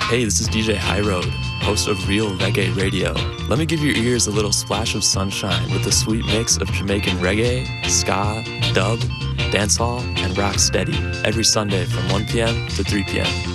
Hey, this is DJ High Road, host of Real Reggae Radio. Let me give your ears a little splash of sunshine with a sweet mix of Jamaican reggae, ska, dub, dancehall, and rock steady every Sunday from 1 p.m. to 3 p.m.